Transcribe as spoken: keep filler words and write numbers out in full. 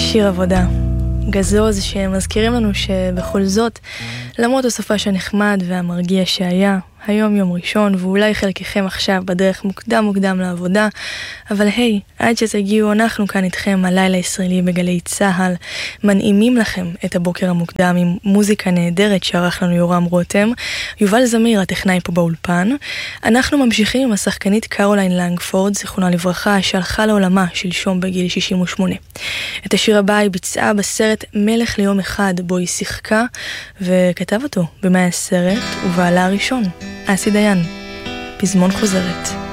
שיר עבודה. גזוז שמזכירים לנו שבכל זאת, למרות הסופה שנחמד והמרגיע שהיה, היום יום ראשון, ואולי חלקכם עכשיו בדרך מוקדם מוקדם לעבודה, אבל היי, עד שתגיעו אנחנו כאן איתכם הלילה הישראלי בגלי צהל, מנעימים לכם את הבוקר המוקדם עם מוזיקה נהדרת שערך לנו יורם רותם, יובל זמיר הטכנאי פה באולפן. אנחנו ממשיכים עם השחקנית קרוליין לנגפורד, זיכרונה לברכה, שהלכה לעולמה שלשום בגיל שישים ושמונה. את השיר הבא היא ביצעה בסרט מלך ליום אחד, בו היא שיחקה וכתב אותו במאי הסרט, ובעלה הראשון, אסי דיין, פזמון חוזרת.